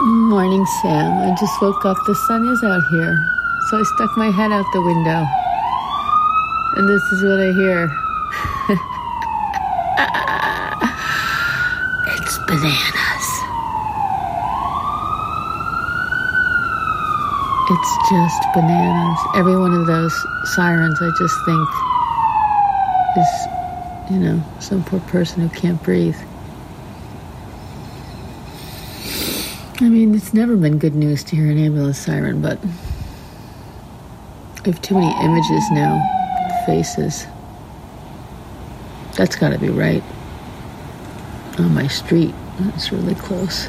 Morning, Sam. I just woke up. The sun is out here. So I stuck my head out the window. And this is what I hear. It's bananas. It's just bananas. Every one of those sirens, I just think, is, some poor person who can't breathe. I mean, it's never been good news to hear an ambulance siren, but I have too many images now, faces. That's got to be right. On my street. That's really close.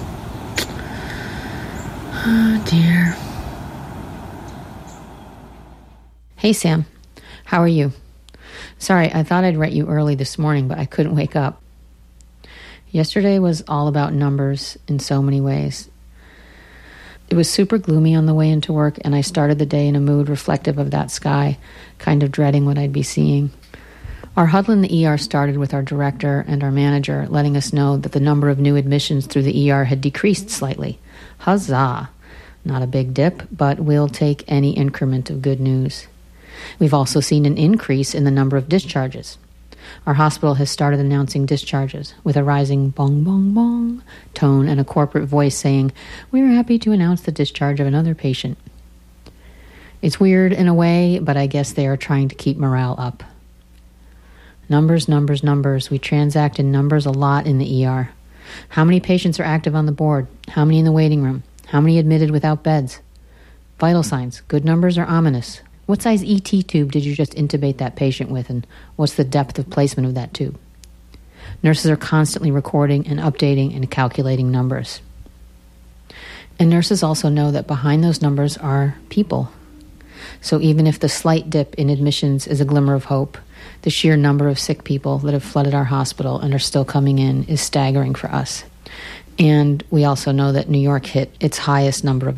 Oh, dear. Hey, Sam. How are you? Sorry, I thought I'd write you early this morning, but I couldn't wake up. Yesterday was all about numbers in so many ways. It was super gloomy on the way into work, and I started the day in a mood reflective of that sky, kind of dreading what I'd be seeing. Our huddle in the ER started with our director and our manager letting us know that the number of new admissions through the ER had decreased slightly. Huzzah! Not a big dip, but we'll take any increment of good news. We've also seen an increase in the number of discharges. Our hospital has started announcing discharges with a rising bong, bong, bong tone and a corporate voice saying, "We are happy to announce the discharge of another patient." It's weird in a way, but I guess they are trying to keep morale up. Numbers, numbers, numbers. We transact in numbers a lot in the ER. How many patients are active on the board? How many in the waiting room? How many admitted without beds? Vital signs. Good numbers or ominous? What size ET tube did you just intubate that patient with, and what's the depth of placement of that tube? Nurses are constantly recording and updating and calculating numbers. And nurses also know that behind those numbers are people. So even if the slight dip in admissions is a glimmer of hope, the sheer number of sick people that have flooded our hospital and are still coming in is staggering for us. And we also know that New York hit its highest number of